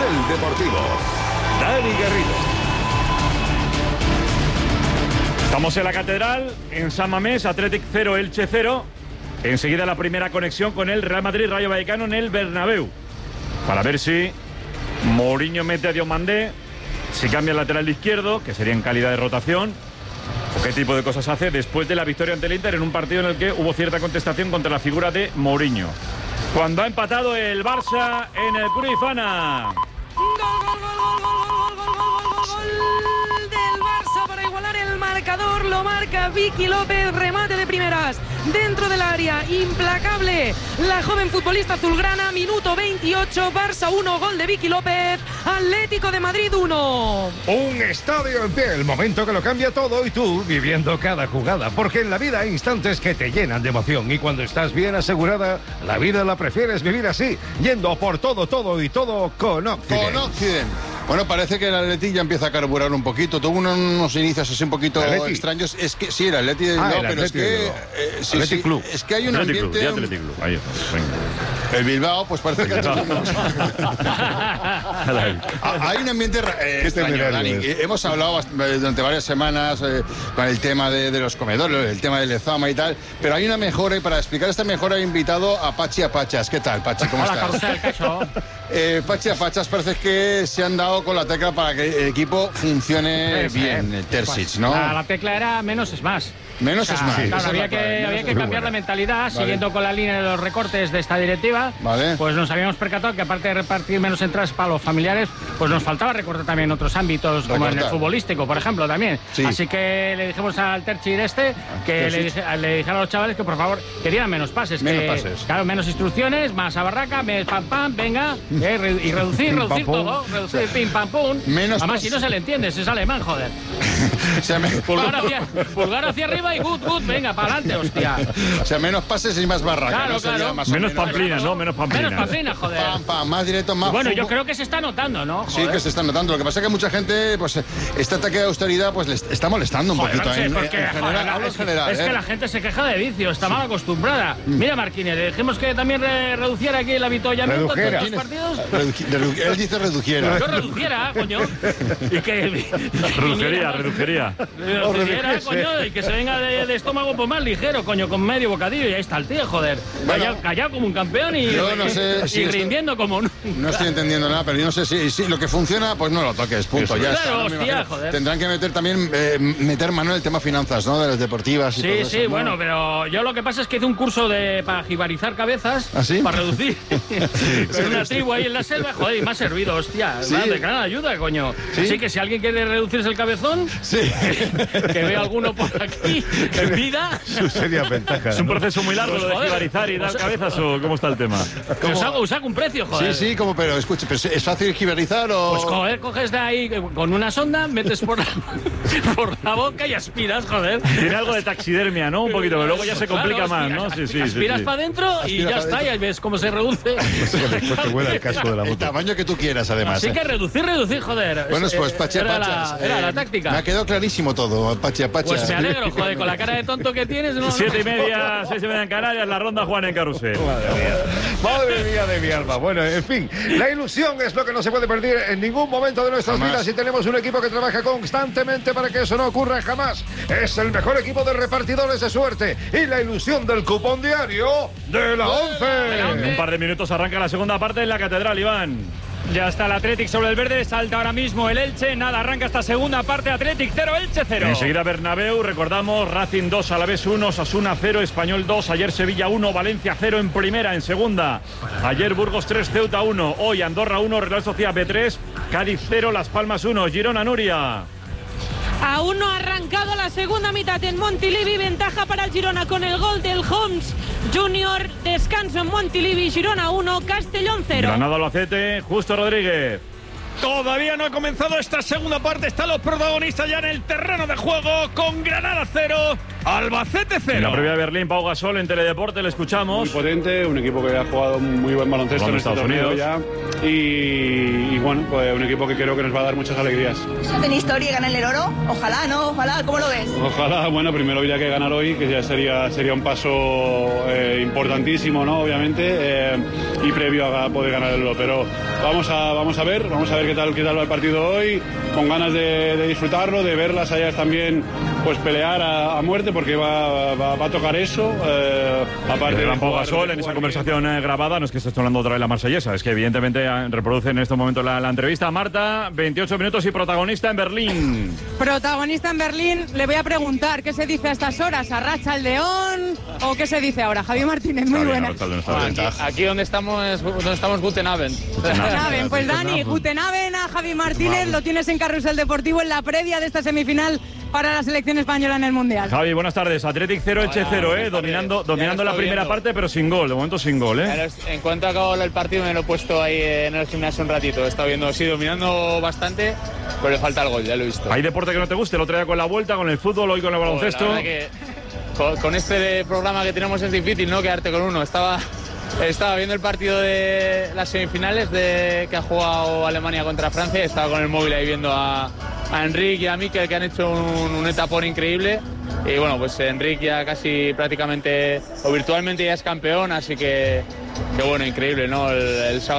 Carrusel Deportivo. Dani Garrido. Estamos en la Catedral, en San Mamés, Athletic 0, Elche 0. Enseguida la primera conexión con el Real Madrid, Rayo Vallecano en el Bernabéu. Para ver si Mourinho mete a Diomandé, si cambia el lateral izquierdo, que sería en calidad de rotación, o qué tipo de cosas hace después de la victoria ante el Inter en un partido en el que hubo cierta contestación contra la figura de Mourinho. Cuando ha empatado el Barça en el Cruyffana. Gol del Barça para igualar el marcador, lo marca Vicky López, remate de primeras dentro del área, implacable la joven futbolista azulgrana, minuto 28, Barça 1, gol de Vicky López, Atlético de Madrid 1. Un estadio en pie, el momento que lo cambia todo y tú viviendo cada jugada, porque en la vida hay instantes que te llenan de emoción y cuando estás bien asegurada, la vida la prefieres vivir así, yendo por todo y todo con Occident. Con Occident. Bueno, parece que el Atleti ya empieza a carburar un poquito. Tuvo unos inicios así un poquito extraños. Es que sí, el Atleti de Bilbao, pero es que Athletic Club. Es que hay un ambiente. Club. Ahí, el Bilbao, pues parece que hay un ambiente extraño, Dani. Hemos hablado durante varias semanas con el tema de los comedores, el tema del Lezama y tal, pero hay una mejora y para explicar esta mejora he invitado a Pachi Apachas. ¿Qué tal, Pachi? ¿Cómo estás? Pachi Apachas, parece que se han dado con la tecla para que el equipo funcione bien, Terzic, ¿no? La tecla era menos es más. Menos es más. Claro, había que cambiar la mentalidad, siguiendo con la línea de los recortes de esta directiva. Vale. Pues nos habíamos percatado que aparte de repartir menos entradas para los familiares, pues nos faltaba recortar también en otros ámbitos, como en el futbolístico, por ejemplo, también. Sí. Así que le dijimos al Terzic que le dijera a los chavales que por favor que dieran menos pases. Claro, menos instrucciones, más a barraca, pam pam, venga, y reducir todo, reducir pim pam pum. Además, si no se le entiende, es alemán, joder. Pulgar hacia arriba y good, venga, para adelante, hostia. O sea, menos pases y más barraca. Claro. Menos pamplinas, ¿no? Menos pamplinas, joder. Pam, más directo, más bueno, yo creo que se está notando, ¿no? Joder. Sí, que se está notando. Lo que pasa es que mucha gente, pues, este ataque de austeridad, pues, le está molestando un poquito. No sé, es que la gente se queja de vicio, está mal acostumbrada. Mira, Marquínez, le dijimos que también reduciera aquí el avituallamiento de los partidos. Él dice reduciera. Yo reduciera, coño. Y que reduciría, coño, y que se venga de estómago pues más ligero, coño, con medio bocadillo, y ahí está el tío, joder. Bueno, callado como un campeón y rindiendo como... No estoy entendiendo nada, pero yo no sé si lo que funciona, pues no lo toques, punto. Ya claro, está. Hostia, joder. Tendrán que meter mano en el tema finanzas, ¿no? De las deportivas y todo eso. Sí, bueno, pero yo lo que pasa es que hice un curso para jibarizar cabezas, para reducir. Con una tribu ahí en la selva, joder, y me ha servido, hostia. De gran ayuda, coño. Así que si alguien quiere reducirse el cabezón, que vea alguno por aquí en vida. Su seria ventaja. Es un proceso muy largo lo de jibarizar y dar cabezas, ¿o cómo está el tema? Os hago un precio, joder. Sí, pero escuche, ¿es fácil jibarizar o...? Pues joder, coges de ahí con una sonda, metes por la boca y aspiras, joder. Tiene algo de taxidermia, ¿no? Un poquito, pero luego ya se complica más, ¿no? Aspiras para adentro y ya está, y ves cómo se reduce. Después te vuela el casco de la moto. El tamaño que tú quieras, además. Así que reducir, joder. Bueno, pues Pachi Apachas. Era la táctica. Me ha quedado clarísimo todo, Pachi Apachas. Pues me alegro, joder, con la cara de tonto que tienes. 7:30, 6:30 en Canarias, la ronda Juan en Carrusel. Madre mía de mi alma. Bueno, en fin, la ilusión es lo que no se puede perder en ningún momento de nuestras vidas y tenemos un equipo que trabaja constantemente para que eso no ocurra jamás. Es el mejor equipo de repartidores de suerte y la ilusión del cupón diario de la 11. En un par de minutos arranca la segunda parte en la Catedral, Iván. Ya está el Athletic sobre el verde, salta ahora mismo el Elche, nada, arranca esta segunda parte, Athletic 0, Elche 0. Enseguida Bernabéu, recordamos, Racing 2, Alavés 1, Osasuna 0, Español 2, ayer Sevilla 1, Valencia 0 en primera, en segunda. Ayer Burgos 3, Ceuta 1, hoy Andorra 1, Real Sociedad B3, Cádiz 0, Las Palmas 1, Girona Nuria. Aún no ha arrancado la segunda mitad en Montilivi, ventaja para el Girona con el gol del Homs Junior, descanso en Montilivi, Girona 1, Castellón 0. Granada Albacete, Justo Rodríguez. Todavía no ha comenzado esta segunda parte, están los protagonistas ya en el terreno de juego con Granada 0, Albacete 0. En la previa de Berlín, Pau Gasol en Teledeporte, le escuchamos. Muy potente, un equipo que ha jugado muy buen baloncesto en Estados Unidos ya. Y bueno, pues un equipo que creo que nos va a dar muchas alegrías. ¿Hacen historia y ganan el oro? Ojalá, ¿no? Ojalá, ¿cómo lo ves? Ojalá, bueno, primero habría que ganar hoy, que ya sería un paso importantísimo, ¿no? Obviamente, y previo a poder ganar el oro. Pero vamos a ver qué tal va el partido hoy, con ganas de disfrutarlo, de ver las Ayas también pues pelear a muerte, porque va a tocar eso. Aparte de Pau Gasol en esa conversación grabada, no es que esté hablando otra vez la marsellesa, es que evidentemente reproduce en estos momentos la entrevista. Marta, 28 minutos y protagonista en Berlín. Protagonista en Berlín, le voy a preguntar qué se dice a estas horas, ¿arracha el león o qué se dice ahora? Javi Martínez, muy buena. Aquí donde estamos Guten Abend. Guten Abend, pues Dani, Guten Abend a Javi Martínez, lo tienes en Carrusel Deportivo en la previa de esta semifinal para la selección española en el Mundial. Javi, buenas tardes. Athletic 0, Elche 0, dominando la primera parte, pero sin gol, de momento sin gol, En cuanto acabó el partido me lo he puesto ahí en el gimnasio un ratito. He estado viendo, sí, dominando bastante, pero le falta el gol, ya lo he visto. ¿Hay deporte que no te guste? El otro día con la vuelta, con el fútbol, hoy con el baloncesto. La verdad que con este programa que tenemos es difícil, ¿no? Quedarte con uno. Estaba viendo el partido de las semifinales que ha jugado Alemania contra Francia. Estaba con el móvil ahí viendo a Enric y a Mikel, que han hecho un etapón increíble. Y bueno, pues Enric ya casi prácticamente o virtualmente ya es campeón, así que bueno, increíble, ¿no? El sábado